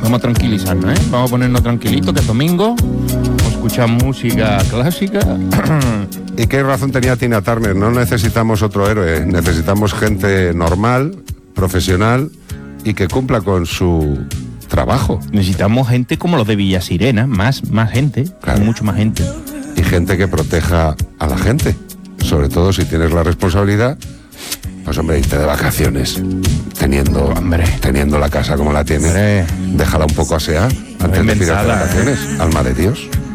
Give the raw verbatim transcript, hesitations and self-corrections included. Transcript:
Vamos a tranquilizarnos, ¿eh? Vamos a ponernos tranquilitos, que es domingo. Vamos a escuchar música clásica. ¿Y qué razón tenía Tina Turner? No necesitamos otro héroe, necesitamos gente normal, profesional y que cumpla con su trabajo. Necesitamos gente como los de Villa Sirena, más, más gente, claro. Mucho más gente. Y gente que proteja a la gente, sobre todo si tienes la responsabilidad. Pues hombre, irte de vacaciones teniendo, hombre. teniendo la casa como la tienes, hombre. Déjala un poco asear antes de tirarte de vacaciones, alma de Dios.